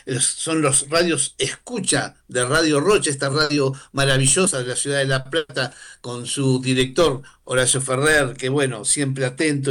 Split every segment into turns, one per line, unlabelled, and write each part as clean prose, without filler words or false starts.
son los radios escucha de Radio Rocha, esta radio maravillosa de la ciudad de La Plata, con su director Horacio Ferrer, que bueno, siempre atento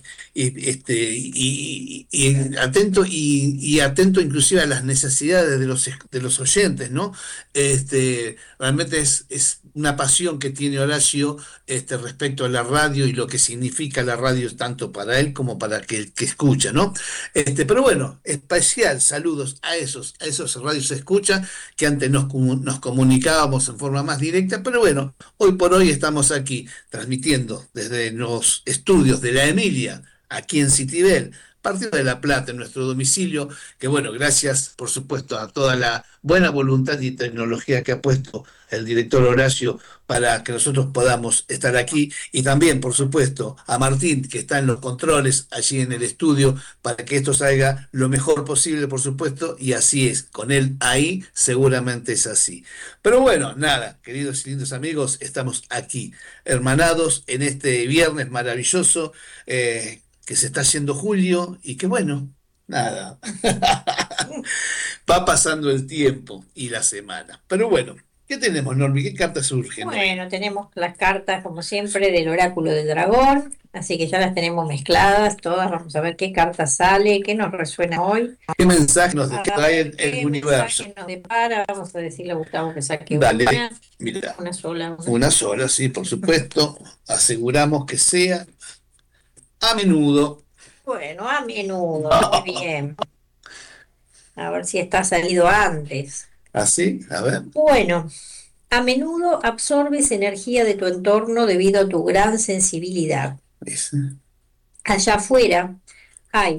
y atento y atento inclusive a las necesidades de los oyentes, ¿no? Realmente es una pasión que tiene Horacio respecto a la radio y lo que significa la radio tanto para él como para el que escucha, ¿no? Pero bueno, especial saludos a esos radios escucha que antes nos comunicábamos en forma más directa, pero bueno, hoy por hoy estamos aquí transmitiendo desde los estudios de la Emilia, aquí en Citibel, partido de La Plata, en nuestro domicilio, que bueno, gracias por supuesto a toda la buena voluntad y tecnología que ha puesto el director Horacio para que nosotros podamos estar aquí, y también, por supuesto, a Martín, que está en los controles allí en el estudio, para que esto salga lo mejor posible, por supuesto, y así es, con él ahí seguramente es así. Pero bueno, nada, queridos y lindos amigos, estamos aquí, hermanados en este viernes maravilloso, que se está haciendo julio, y que bueno, nada, va pasando el tiempo y la semana. Pero bueno, ¿qué tenemos, Normi? ¿Qué cartas surgen hoy?
Bueno, tenemos las cartas, como siempre, del oráculo del dragón, así que ya las tenemos mezcladas todas. Vamos a ver qué carta sale, qué nos resuena hoy.
¿Qué mensaje nos
A
trae
ver
el
qué
universo?
mensaje nos depara. Vamos a decirle a Gustavo que saque
Dale, mira,
una sola, una
una
sola.
sola, sí, por supuesto. Aseguramos que sea a menudo.
Bueno, a menudo, muy bien. A ver si está salido antes.
¿Así? A ver.
Bueno, a menudo absorbes energía de tu entorno debido a tu gran sensibilidad.
Esa.
Allá afuera hay